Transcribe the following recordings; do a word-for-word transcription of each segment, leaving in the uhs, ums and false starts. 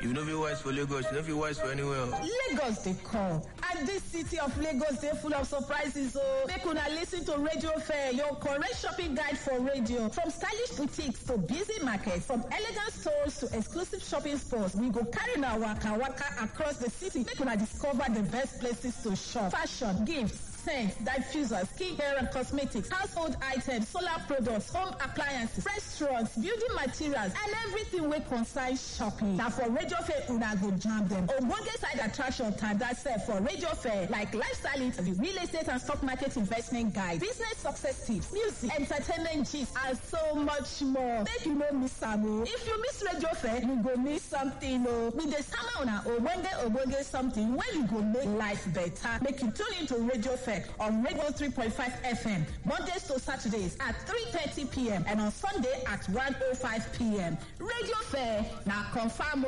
You know, be wise for Lagos, you know, be wise for anywhere. Lagos, they come. And this city of Lagos, they're full of surprises. So make una listen to Radio Fair, your correct shopping guide for radio. From stylish boutiques to busy markets, from elegant stores to exclusive shopping stores, we go carry our waka waka across the city. Make una discover the best places to shop. Fashion, gifts, scents, diffusers, skincare and cosmetics, household items, solar products, home appliances, restaurants, building materials, and everything we concern shopping. Now for Radio Fair, una go jam them. Ogbonge side attraction time that's set for Radio Fair, like lifestyle interview, real estate and stock market investment guide, business success tips, music, entertainment gist, and so much more. Make you no miss am. If you miss Radio Fair, you go miss something. Oh, with the summer una ogbonge ogbonge something when you go make life better. Make you tune into Radio Fair on Radio three point five F M, Mondays to Saturdays at three thirty p.m. and on Sunday at one oh five p.m. Radio Fair, now confirm.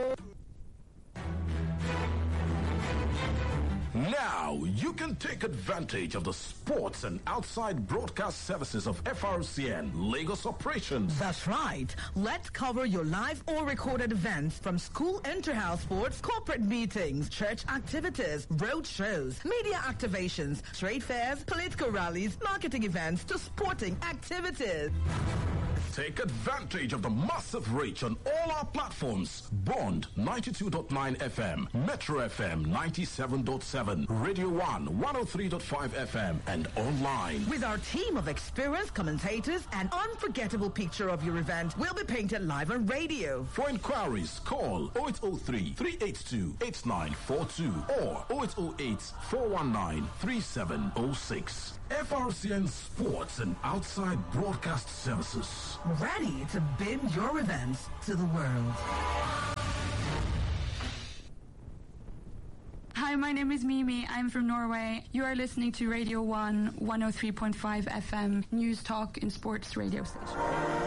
Now you can take advantage of the sports and outside broadcast services of F R C N Lagos operations. That's right. Let's cover your live or recorded events from school inter-house sports, corporate meetings, church activities, road shows, media activations, trade fairs, political rallies, marketing events to sporting activities. Take advantage of the massive reach on all our platforms. Bond ninety-two point nine F M, Metro F M ninety-seven point seven, Radio one one oh three point five F M, and online. With our team of experienced commentators, an unforgettable picture of your event will be painted live on radio. For inquiries, call oh eight oh three, three eight two, eight nine four two or oh eight oh eight, four one nine, three seven oh six. F R C N Sports and Outside Broadcast Services. Ready to beam your events to the world. Hi, my name is Mimi. I'm from Norway. You are listening to Radio one, one oh three point five F M, News Talk and Sports radio station.